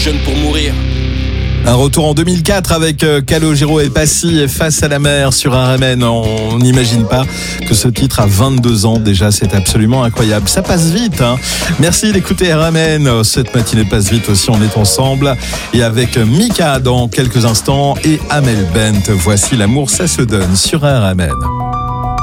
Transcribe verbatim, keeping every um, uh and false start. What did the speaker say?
jeune pour mourir. Un retour en deux mille quatre avec Calogero et Passy et Face à la mer sur R M N. On n'imagine pas que ce titre a vingt-deux ans déjà, c'est absolument incroyable. Ça passe vite, hein. Merci d'écouter R M N. Cette matinée passe vite aussi, on est ensemble. Et avec Mika dans quelques instants et Amel Bent. Voici L'amour, ça se donne sur R M N.